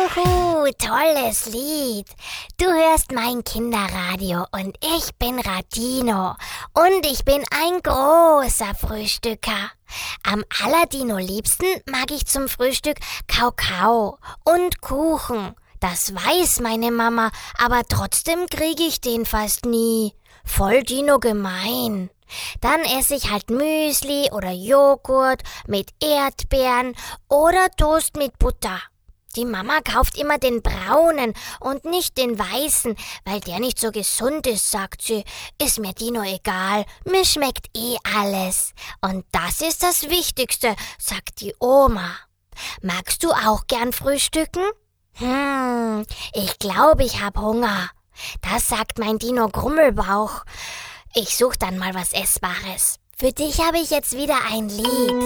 Juhu, tolles Lied. Du hörst mein Kinderradio und ich bin Radino und ich bin ein großer Frühstücker. Am allerdino-liebsten mag ich zum Frühstück Kakao und Kuchen. Das weiß meine Mama, aber trotzdem kriege ich den fast nie. Voll Dino gemein. Dann esse ich halt Müsli oder Joghurt mit Erdbeeren oder Toast mit Butter. Die Mama kauft immer den braunen und nicht den weißen, weil der nicht so gesund ist, sagt sie. Ist mir Dino egal, mir schmeckt alles. Und das ist das Wichtigste, sagt die Oma. Magst du auch gern frühstücken? Ich glaube, ich hab Hunger. Das sagt mein Dino Grummelbauch. Ich such dann mal was Essbares. Für dich habe ich jetzt wieder ein Lied.